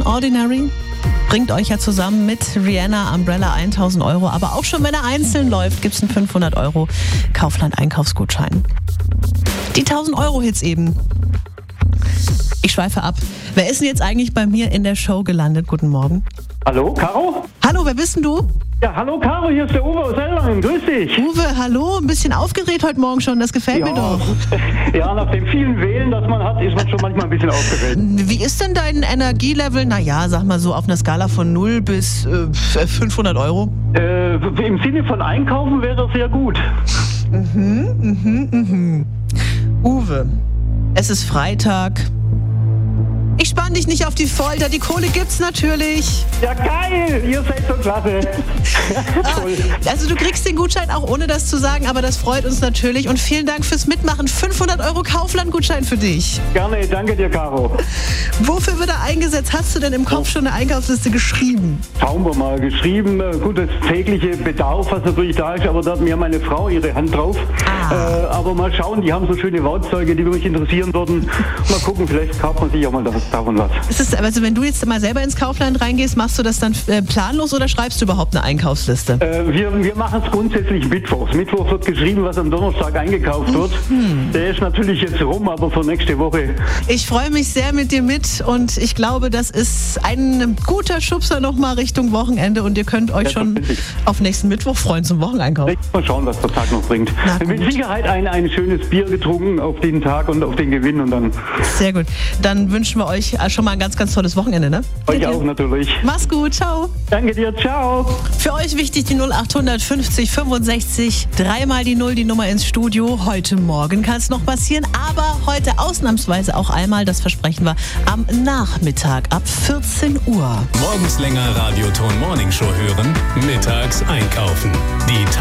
Ordinary bringt euch ja zusammen mit Rihanna Umbrella 1.000 Euro. Aber auch schon, wenn er einzeln läuft, gibt es einen 500 Euro Kaufland-Einkaufsgutschein. Die 1.000 Euro Hits eben. Ich schweife ab. Wer ist denn jetzt eigentlich bei mir in der Show gelandet? Guten Morgen. Hallo, Caro? Hallo, wer bist denn du? Ja, hallo Caro, hier ist der Uwe aus Erlangen. Grüß dich. Uwe, hallo. Ein bisschen aufgeregt heute Morgen schon. Das gefällt mir doch. Ja, nach dem vielen Wählen, das man hat, ist man schon manchmal ein bisschen aufgeregt. Wie ist denn dein Energielevel? Naja, sag mal so auf einer Skala von 0 bis 500 Euro. Im Sinne von Einkaufen wäre das sehr gut. Uwe, es ist Freitag. Ich spann dich nicht auf die Folter, die Kohle gibt's natürlich. Ja, geil, ihr seid so klasse. Toll. Also du kriegst den Gutschein auch ohne das zu sagen, aber das freut uns natürlich. Und vielen Dank fürs Mitmachen. 500 Euro Kaufland-Gutschein für dich. Gerne, danke dir, Caro. Wofür wird er eingesetzt? Hast du denn im Kopf schon eine Einkaufsliste geschrieben? Schauen wir mal, geschrieben. Gut, das tägliche Bedarf, was natürlich da ist, aber da hat mir meine Frau ihre Hand drauf. Aber mal schauen, die haben so schöne Werkzeuge, die mich interessieren würden. Mal gucken, vielleicht kauft man sich auch mal davon was. Also wenn du jetzt mal selber ins Kaufland reingehst, machst du das dann planlos oder schreibst du überhaupt eine Einkaufsliste? Wir machen es grundsätzlich mittwochs. Mittwoch wird geschrieben, was am Donnerstag eingekauft wird. Der ist natürlich jetzt rum, aber für nächste Woche. Ich freue mich sehr mit dir mit und ich glaube, das ist ein guter Schubser nochmal Richtung Wochenende und ihr könnt euch schon auf nächsten Mittwoch freuen zum Wocheneinkauf. Mal schauen, was der Tag noch bringt. Mit Sicherheit ein schönes Bier getrunken auf den Tag und auf den Gewinn und dann... Sehr gut. Dann wünschen wir euch schon mal ein ganz, ganz tolles Wochenende, ne? Euch auch natürlich. Mach's gut, ciao. Danke dir, ciao. Für euch wichtig die 0800 50 65, 3 mal die 0, die Nummer ins Studio. Heute Morgen kann es noch passieren, aber heute ausnahmsweise auch einmal, das versprechen wir, am Nachmittag ab 14 Uhr. Morgens länger Radioton Morning Show hören, mittags einkaufen. Die